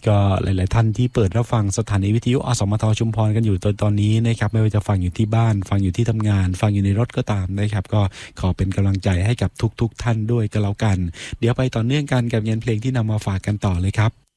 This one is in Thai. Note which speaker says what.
Speaker 1: ก็หลายๆท่านที่เปิดรับฟังสถานีวิทยุอสมทชุมพรกันอยู่ตอนนี้นะครับไม่ว่าจะฟังอยู่ที่บ้านฟังอยู่ที่ทำงานฟังอยู่ในรถก็ตามนะครับก็ขอเป็นกำลังใจให้กับทุกท่านด้วยก็แล้วกันเดี๋ยวไปต่อเนื่องกันกับงานเพลงที่นำมาฝากกันต่อเลยครับ